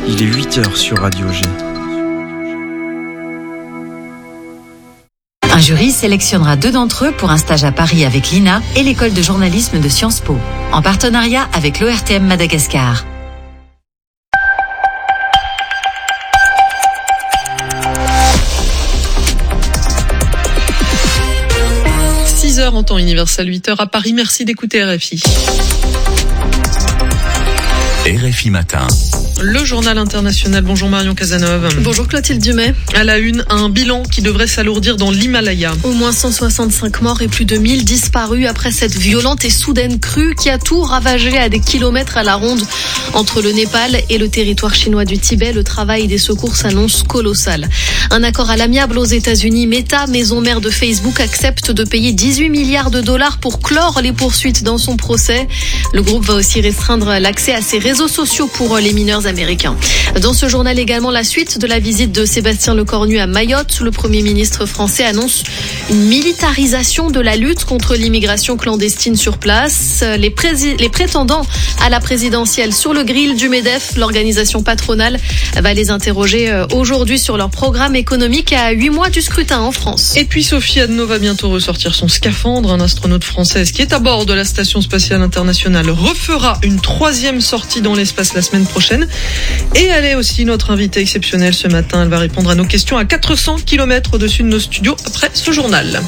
Il est 8h sur Radio G. Un jury sélectionnera 2 d'entre eux pour un stage à Paris avec l'INA et l'école de journalisme de Sciences Po, en partenariat avec l'ORTM Madagascar. En temps universel, 8h à Paris. Merci d'écouter RFI. RFI Matin. Le journal international. Bonjour Marion Cazeneuve. Bonjour Clotilde Dumais. À la une, un bilan qui devrait s'alourdir dans l'Himalaya. Au moins 165 morts et plus de 1000 disparus après cette violente et soudaine crue qui a tout ravagé à des kilomètres à la ronde. Entre le Népal et le territoire chinois du Tibet, le travail des secours s'annonce colossal. Un accord à l'amiable aux États-Unis. Meta, maison mère de Facebook, accepte de payer 18 milliards de dollars pour clore les poursuites dans son procès. Le groupe va aussi restreindre l'accès à ses réseaux sociaux pour les mineurs américains. Dans ce journal également, la suite de la visite de Sébastien Lecornu à Mayotte. Le Premier ministre français annonce une militarisation de la lutte contre l'immigration clandestine sur place. Les prétendants à la présidentielle sur le grill du MEDEF, l'organisation patronale va les interroger aujourd'hui sur leur programme économique à 8 mois du scrutin en France. Et puis Sophie Adno va bientôt ressortir son scaphandre. Un astronaute française qui est à bord de la Station Spatiale Internationale refera une 3e sortie dans l'espace la semaine prochaine. Et elle est aussi notre invitée exceptionnelle ce matin. Elle va répondre à nos questions à 400 km au-dessus de nos studios après ce journal.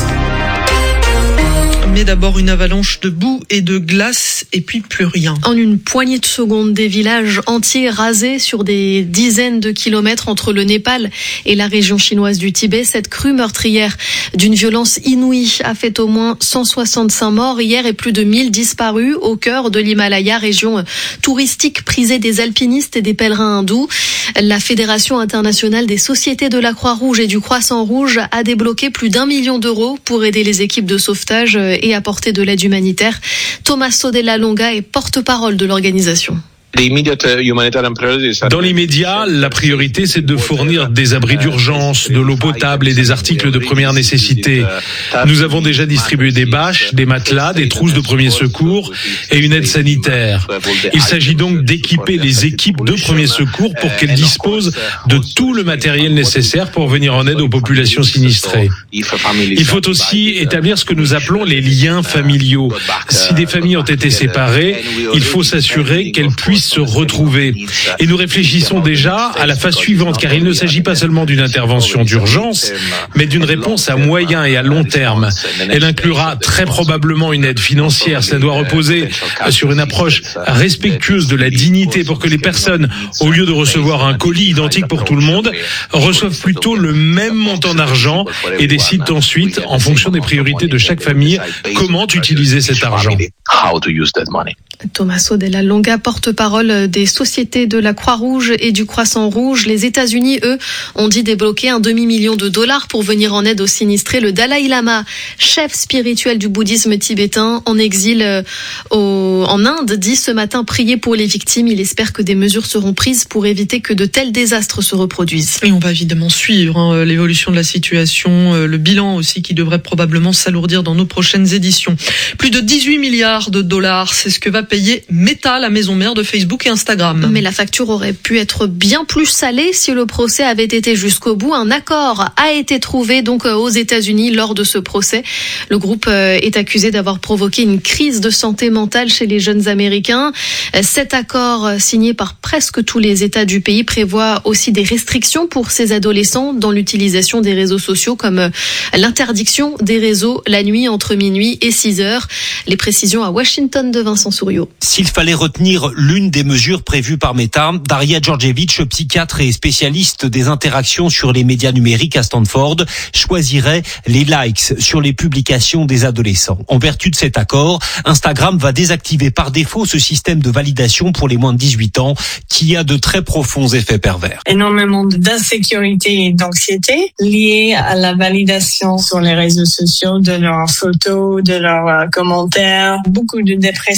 Mais d'abord une avalanche de boue et de glace et puis plus rien. En une poignée de secondes, des villages entiers rasés sur des dizaines de kilomètres entre le Népal et la région chinoise du Tibet. Cette crue meurtrière d'une violence inouïe a fait au moins 165 morts hier et plus de 1000 disparus au cœur de l'Himalaya, région touristique prisée des alpinistes et des pèlerins hindous. La Fédération internationale des sociétés de la Croix-Rouge et du Croissant-Rouge a débloqué plus d'1 million d'euros pour aider les équipes de sauvetage et apporter de l'aide humanitaire. Tommaso Della Longa est porte-parole de l'organisation. Dans l'immédiat, la priorité, c'est de fournir des abris d'urgence, de l'eau potable et des articles de première nécessité. Nous avons déjà distribué des bâches, des matelas, des trousses de premier secours et une aide sanitaire. Il s'agit donc d'équiper les équipes de premier secours pour qu'elles disposent de tout le matériel nécessaire pour venir en aide aux populations sinistrées. Il faut aussi établir ce que nous appelons les liens familiaux. Si des familles ont été séparées, il faut s'assurer qu'elles puissent se retrouver. Et nous réfléchissons déjà à la phase suivante, car il ne s'agit pas seulement d'une intervention d'urgence, mais d'une réponse à moyen et à long terme. Elle inclura très probablement une aide financière. Cela doit reposer sur une approche respectueuse de la dignité pour que les personnes, au lieu de recevoir un colis identique pour tout le monde, reçoivent plutôt le même montant d'argent et décident ensuite, en fonction des priorités de chaque famille, comment utiliser cet argent. Tommaso Della Longa, porte-parole des sociétés de la Croix-Rouge et du Croissant-Rouge. Les États-Unis, eux, ont dit débloquer $1 demi-million pour venir en aide aux sinistrés. Le Dalai Lama, chef spirituel du bouddhisme tibétain, en exil en Inde, dit ce matin prier pour les victimes. Il espère que des mesures seront prises pour éviter que de tels désastres se reproduisent. Et on va évidemment suivre l'évolution de la situation, le bilan aussi qui devrait probablement s'alourdir dans nos prochaines éditions. Plus de 18 milliards de dollars, c'est ce que va payer Meta, la maison mère de Facebook et Instagram. Mais la facture aurait pu être bien plus salée si le procès avait été jusqu'au bout. Un accord a été trouvé donc aux États-Unis lors de ce procès. Le groupe est accusé d'avoir provoqué une crise de santé mentale chez les jeunes Américains. Cet accord signé par presque tous les États du pays prévoit aussi des restrictions pour ces adolescents dans l'utilisation des réseaux sociaux, comme l'interdiction des réseaux la nuit entre minuit et 6 heures. Les précisions à Washington de Vincent Souriau. S'il fallait retenir l'une des mesures prévues par Meta, Daria Djordjevic, psychiatre et spécialiste des interactions sur les médias numériques à Stanford, choisirait les likes sur les publications des adolescents. En vertu de cet accord, Instagram va désactiver par défaut ce système de validation pour les moins de 18 ans qui a de très profonds effets pervers. Énormément d'insécurité et d'anxiété liées à la validation sur les réseaux sociaux de leurs photos, de leurs commentaires, beaucoup de dépression. En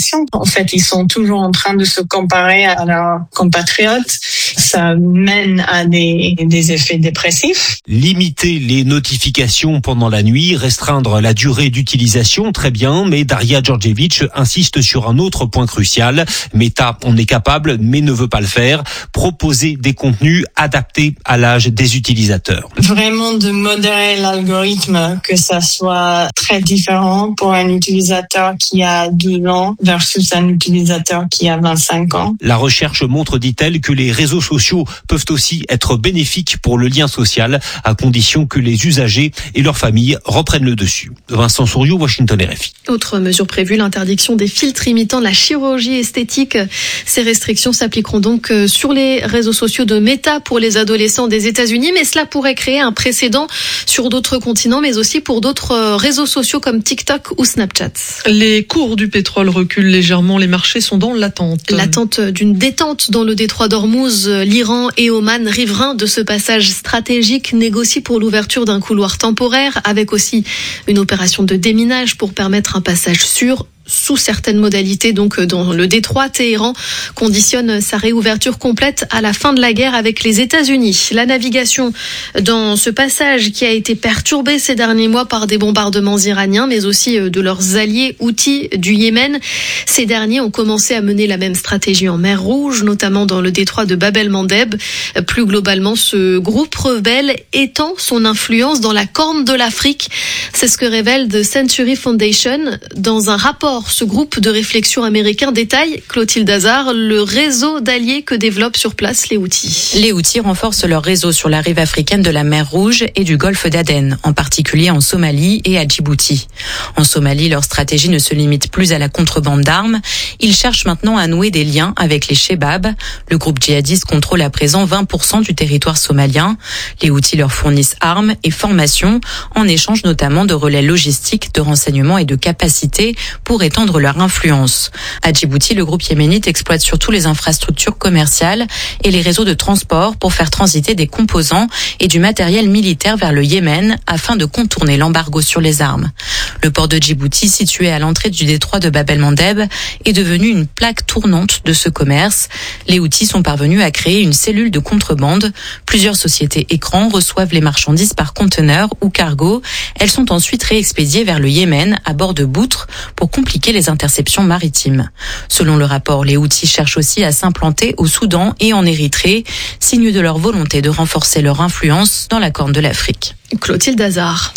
fait, ils sont toujours en train de se comparer à leurs compatriotes. Ça mène à des effets dépressifs. Limiter les notifications pendant la nuit, restreindre la durée d'utilisation, très bien, mais Daria Djordjevic insiste sur un autre point crucial. Meta en est capable, mais ne veut pas le faire. Proposer des contenus adaptés à l'âge des utilisateurs. Vraiment de modérer l'algorithme, que ça soit très différent pour un utilisateur qui a 12 ans versus un utilisateur qui a 25 ans. La recherche montre, dit-elle, que les réseaux sociaux peuvent aussi être bénéfiques pour le lien social, à condition que les usagers et leurs familles reprennent le dessus. Vincent Souriau, Washington RFI. Autre mesure prévue, l'interdiction des filtres imitant la chirurgie esthétique. Ces restrictions s'appliqueront donc sur les réseaux sociaux de Meta pour les adolescents des États-Unis, mais cela pourrait créer un précédent sur d'autres continents, mais aussi pour d'autres réseaux sociaux comme TikTok ou Snapchat. Les cours du pétrole reculent légèrement, les marchés sont dans l'attente. L'attente d'une détente dans le détroit d'Ormuz, l'Iran et Oman, riverains de ce passage stratégique, négocient pour l'ouverture d'un couloir temporaire, avec aussi une opération de déminage pour permettre un passage sûr sous certaines modalités. Donc dans le détroit, Téhéran conditionne sa réouverture complète à la fin de la guerre avec les États-Unis. La navigation dans ce passage qui a été perturbée ces derniers mois par des bombardements iraniens, mais aussi de leurs alliés Houthis du Yémen. Ces derniers ont commencé à mener la même stratégie en mer Rouge, notamment dans le détroit de Bab el-Mandeb. Plus globalement, ce groupe rebelle étend son influence dans la Corne de l'Afrique. C'est ce que révèle The Century Foundation dans un rapport. Ce groupe de réflexion américain détaille, Clotilde Hazard, le réseau d'alliés que développent sur place les Houthis. Les Houthis renforcent leur réseau sur la rive africaine de la mer Rouge et du golfe d'Aden, en particulier en Somalie et à Djibouti. En Somalie, leur stratégie ne se limite plus à la contrebande d'armes. Ils cherchent maintenant à nouer des liens avec les Shebab. Le groupe djihadiste contrôle à présent 20% du territoire somalien. Les Houthis leur fournissent armes et formations, en échange notamment de relais logistiques, de renseignements et de capacités pour étendre leur influence. À Djibouti, le groupe yéménite exploite surtout les infrastructures commerciales et les réseaux de transport pour faire transiter des composants et du matériel militaire vers le Yémen afin de contourner l'embargo sur les armes. Le port de Djibouti, situé à l'entrée du détroit de Bab el-Mandeb, est devenu une plaque tournante de ce commerce. Les Houthis sont parvenus à créer une cellule de contrebande. Plusieurs sociétés écrans reçoivent les marchandises par conteneur ou cargo. Elles sont ensuite réexpédiées vers le Yémen à bord de poutres pour compliquer les interceptions maritimes. Selon le rapport, les Houthis cherchent aussi à s'implanter au Soudan et en Érythrée, signe de leur volonté de renforcer leur influence dans la Corne de l'Afrique. Clotilde Hazard.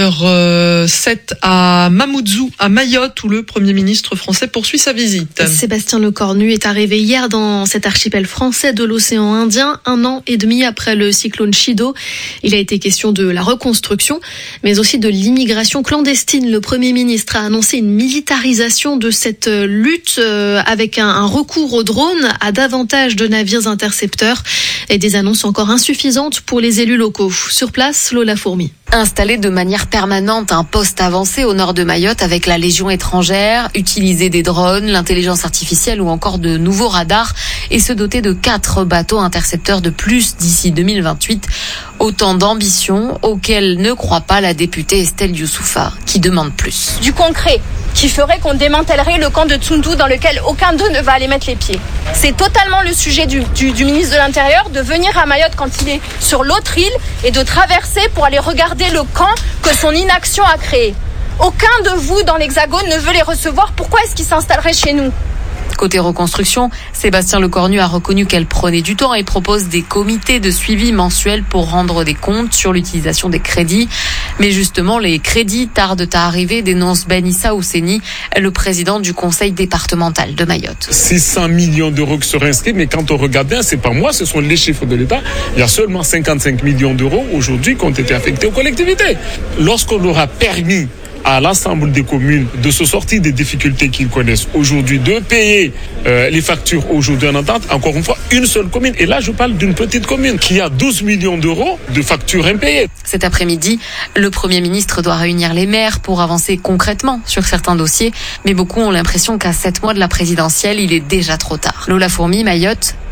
9h07 à Mamoudzou, à Mayotte, où le Premier ministre français poursuit sa visite. Sébastien Lecornu est arrivé hier dans cet archipel français de l'océan Indien, 1 an et demi après le cyclone Chido. Il a été question de la reconstruction, mais aussi de l'immigration clandestine. Le Premier ministre a annoncé une militarisation de cette lutte avec un recours aux drones à davantage de navires intercepteurs et des annonces encore insuffisantes pour les élus locaux. Sur place, Lola Fourmi. Installer de manière permanente un poste avancé au nord de Mayotte avec la Légion étrangère, utiliser des drones, l'intelligence artificielle ou encore de nouveaux radars et se doter de 4 bateaux intercepteurs de plus d'ici 2028. Autant d'ambitions auxquelles ne croit pas la députée Estelle Youssoufa, qui demande plus. Du concret, qui ferait qu'on démantèlerait le camp de Tsundu dans lequel aucun d'eux ne va aller mettre les pieds. C'est totalement le sujet du ministre de l'Intérieur de venir à Mayotte quand il est sur l'autre île et de traverser pour aller regarder le camp que son inaction a créé. Aucun de vous dans l'Hexagone ne veut les recevoir. Pourquoi est-ce qu'ils s'installeraient chez nous ? Côté reconstruction, Sébastien Lecornu a reconnu qu'elle prenait du temps et propose des comités de suivi mensuels pour rendre des comptes sur l'utilisation des crédits. Mais justement, les crédits tardent à arriver, dénonce Ben Issa Ousseni, le président du conseil départemental de Mayotte. 600 millions d'euros qui seraient inscrits, mais quand on regarde bien, c'est pas moi, ce sont les chiffres de l'État. Il y a seulement 55 millions d'euros aujourd'hui qui ont été affectés aux collectivités. Lorsqu'on aura permis à l'ensemble des communes de se sortir des difficultés qu'ils connaissent aujourd'hui, de payer les factures aujourd'hui en entente, encore une fois, une seule commune. Et là, je parle d'une petite commune qui a 12 millions d'euros de factures impayées. Cet après-midi, le Premier ministre doit réunir les maires pour avancer concrètement sur certains dossiers. Mais beaucoup ont l'impression qu'à 7 mois de la présidentielle, il est déjà trop tard. Lola Fourmi, Mayotte,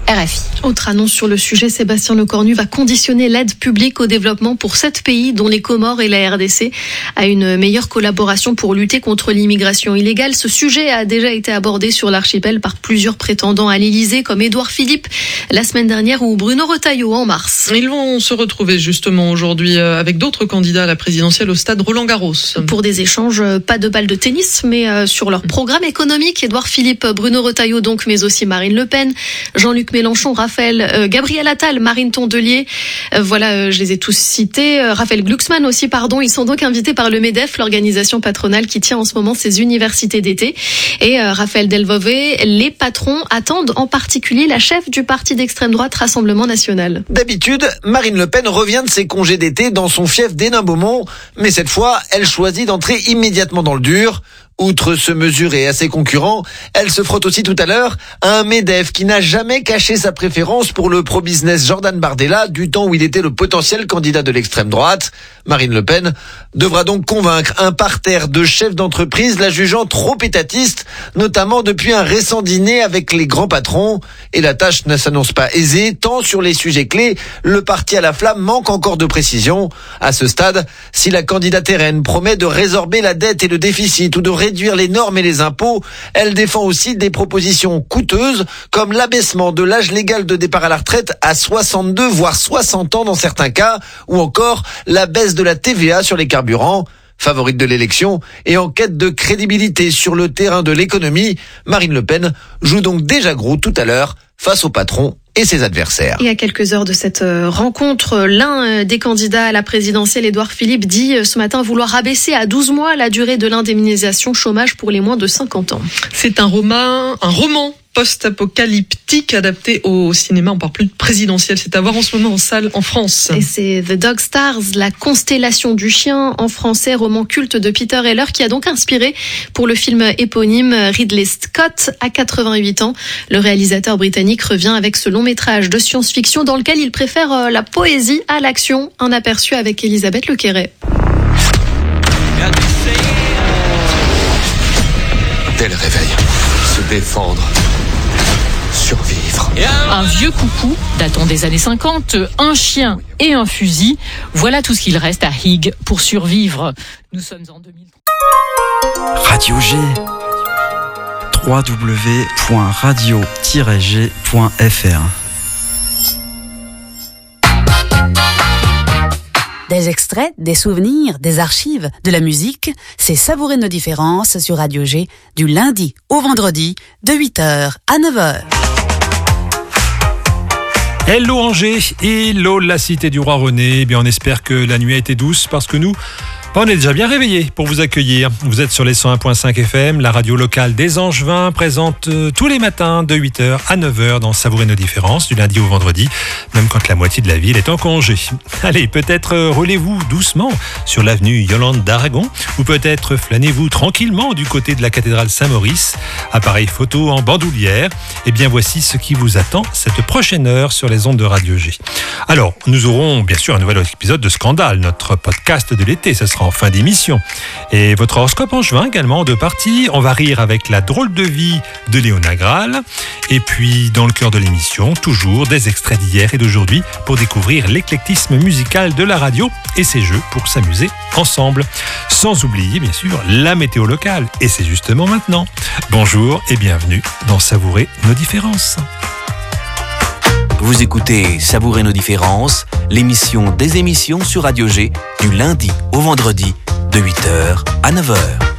RFI. Autre annonce sur le sujet, Sébastien Lecornu va conditionner l'aide publique au développement pour 7 pays, dont les Comores et la RDC, à une meilleure collaboration pour lutter contre l'immigration illégale. Ce sujet a déjà été abordé sur l'archipel par plusieurs prétendants à l'Élysée, comme Édouard Philippe la semaine dernière ou Bruno Retailleau en mars. Ils vont se retrouver justement aujourd'hui avec d'autres candidats à la présidentielle au stade Roland-Garros. Pour des échanges, pas de balle de tennis, mais sur leur programme économique. Édouard Philippe, Bruno Retailleau donc, mais aussi Marine Le Pen, Jean-Luc Mélenchon, Gabriel Attal, Marine Tondelier. Voilà, je les ai tous cités. Raphaël Glucksmann aussi, pardon. Ils sont donc invités par le MEDEF, l'organisation patronale qui tient en ce moment ses universités d'été. Et Raphaël Delvové, les patrons attendent en particulier la chef du parti d'extrême droite Rassemblement National. D'habitude, Marine Le Pen revient de ses congés d'été dans son fief d'Hénin-Beaumont, mais cette fois, elle choisit d'entrer immédiatement dans le dur. Outre se mesurer à ses concurrents, elle se frotte aussi tout à l'heure à un MEDEF qui n'a jamais caché sa préférence pour le pro-business Jordan Bardella du temps où il était le potentiel candidat de l'extrême droite. Marine Le Pen devra donc convaincre un parterre de chefs d'entreprise la jugeant trop étatiste, notamment depuis un récent dîner avec les grands patrons. Et la tâche ne s'annonce pas aisée, tant sur les sujets clés, le parti à la flamme manque encore de précision. À ce stade, si la candidate RN promet de résorber la dette et le déficit ou de réduire les normes et les impôts, elle défend aussi des propositions coûteuses comme l'abaissement de l'âge légal de départ à la retraite à 62 voire 60 ans dans certains cas, ou encore la baisse de la TVA sur les carburants. Favorite de l'élection et en quête de crédibilité sur le terrain de l'économie, Marine Le Pen joue donc déjà gros tout à l'heure face au patron et ses adversaires. Et à quelques heures de cette rencontre, l'un des candidats à la présidentielle, Édouard Philippe, dit ce matin vouloir abaisser à 12 mois la durée de l'indemnisation chômage pour les moins de 50 ans. C'est un roman post-apocalyptique adapté au cinéma, on parle plus de présidentiel, c'est à voir en ce moment en salle en France. Et c'est The Dog Stars, la constellation du chien en français, roman culte de Peter Heller qui a donc inspiré pour le film éponyme Ridley Scott. À 88 ans, le réalisateur britannique revient avec ce long métrage de science-fiction dans lequel il préfère la poésie à l'action. Un aperçu avec Elisabeth Lequerret. Dès le réveil, se défendre. Survivre. Un vieux coucou datant des années 50, un chien et un fusil. Voilà tout ce qu'il reste à Higg pour survivre. Nous sommes en 2003. Radio G. www.radio-g.fr. Des extraits, des souvenirs, des archives, de la musique, c'est Savourer nos différences sur Radio G du lundi au vendredi de 8h à 9h. Hello Angers, hello la cité du roi René. Eh bien, on espère que la nuit a été douce parce que nous, on est déjà bien réveillés pour vous accueillir. Vous êtes sur les 101.5 FM, la radio locale des Angevins, présente tous les matins de 8h à 9h dans Savourer nos différences, du lundi au vendredi, même quand la moitié de la ville est en congé. Allez, peut-être roulez-vous doucement sur l'avenue Yolande d'Aragon, ou peut-être flânez-vous tranquillement du côté de la cathédrale Saint-Maurice, appareil photo en bandoulière. Eh bien, voici ce qui vous attend cette prochaine heure sur les ondes de Radio G. Alors, nous aurons bien sûr un nouvel épisode de Scandale, notre podcast de l'été, ça sera en fin d'émission. Et votre horoscope angevin également, en 2 parties. On va rire avec la drôle de vie de Léona Graal. Et puis, dans le cœur de l'émission, toujours des extraits d'hier et d'aujourd'hui pour découvrir l'éclectisme musical de la radio et ses jeux pour s'amuser ensemble. Sans oublier, bien sûr, la météo locale. Et c'est justement maintenant. Bonjour et bienvenue dans Savourer nos différences. Vous écoutez Savourer nos différences, l'émission des émissions sur Radio G, du lundi au vendredi, de 8h à 9h.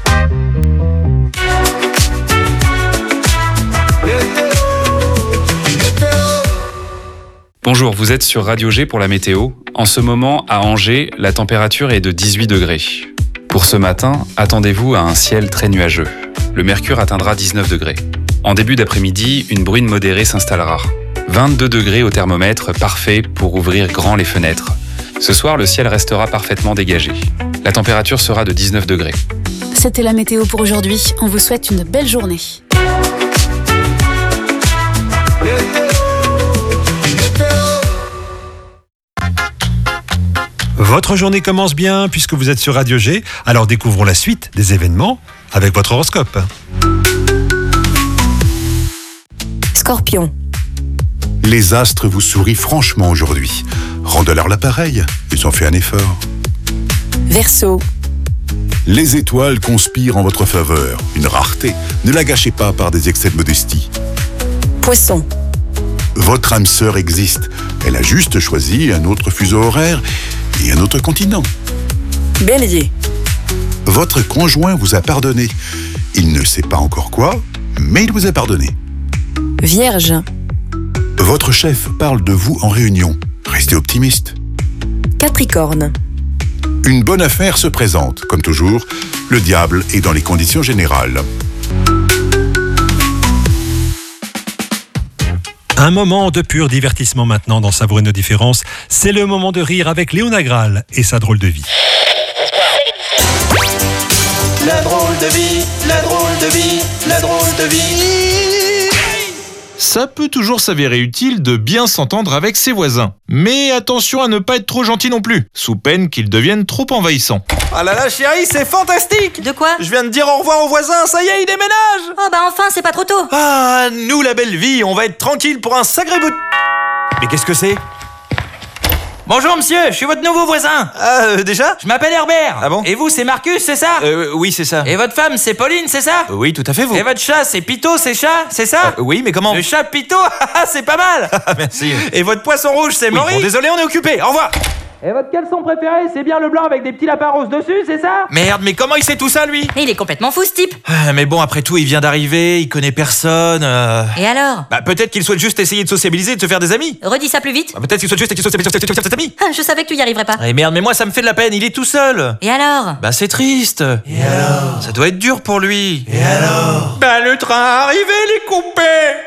Bonjour, vous êtes sur Radio G pour la météo. En ce moment, à Angers, la température est de 18 degrés. Pour ce matin, attendez-vous à un ciel très nuageux. Le mercure atteindra 19 degrés. En début d'après-midi, une bruine modérée s'installera. 22 degrés au thermomètre, parfait pour ouvrir grand les fenêtres. Ce soir, le ciel restera parfaitement dégagé. La température sera de 19 degrés. C'était la météo pour aujourd'hui. On vous souhaite une belle journée. Votre journée commence bien puisque vous êtes sur Radio G. Alors découvrons la suite des événements avec votre horoscope. Scorpion. Les astres vous sourient franchement aujourd'hui. Rendez-leur l'appareil, ils ont fait un effort. Verseau. Les étoiles conspirent en votre faveur. Une rareté. Ne la gâchez pas par des excès de modestie. Poisson. Votre âme sœur existe. Elle a juste choisi un autre fuseau horaire et un autre continent. Bélier. Votre conjoint vous a pardonné. Il ne sait pas encore quoi, mais il vous a pardonné. Vierge. Votre chef parle de vous en réunion. Restez optimiste. Capricorne. Une bonne affaire se présente. Comme toujours, le diable est dans les conditions générales. Un moment de pur divertissement maintenant dans Savourer nos différences. C'est le moment de rire avec Léona Graal et sa drôle de vie. La drôle de vie, la drôle de vie, la drôle de vie. Ça peut toujours s'avérer utile de bien s'entendre avec ses voisins. Mais attention à ne pas être trop gentil non plus, sous peine qu'ils deviennent trop envahissants. Ah là là chérie, c'est fantastique. De quoi? Je viens de dire au revoir aux voisins, ça y est, ils déménagent. Oh bah enfin, c'est pas trop tôt. Ah, nous la belle vie, on va être tranquille pour un sacré bout de... Mais qu'est-ce que c'est? Bonjour monsieur, je suis votre nouveau voisin. Déjà? Je m'appelle Herbert. Ah bon? Et vous, c'est Marcus, c'est ça? Oui, c'est ça. Et votre femme, c'est Pauline, c'est ça? Oui, tout à fait, vous. Et votre chat, c'est Pito, c'est chat, c'est ça? Oui, mais comment? Le chat Pito, c'est pas mal. Merci. Et votre poisson rouge, c'est Maurice? Bon, désolé, on est occupé, au revoir. Et votre caleçon préféré, c'est bien le blanc avec des petits lapins roses dessus, c'est ça? Merde, mais comment il sait tout ça, lui? Mais il est complètement fou, ce type. Mais bon, après tout, il vient d'arriver, il connaît personne. Et alors? Bah, peut-être qu'il souhaite juste essayer de sociabiliser et de se faire des amis. Redis ça plus vite. Bah, peut-être qu'il souhaite juste essayer de se faire des amis. Je savais que tu y arriverais pas. Eh merde, mais moi, ça me fait de la peine, il est tout seul. Et alors? Bah, c'est triste. Et alors? Ça doit être dur pour lui. Et alors? Bah, le train arrivé, les coupés.